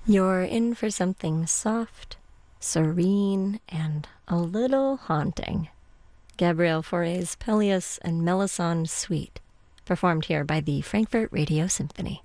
You're in for something soft, serene, and a little haunting. Gabriel Fauré's Pelleas and Melisande Suite, performed here by the Frankfurt Radio Symphony.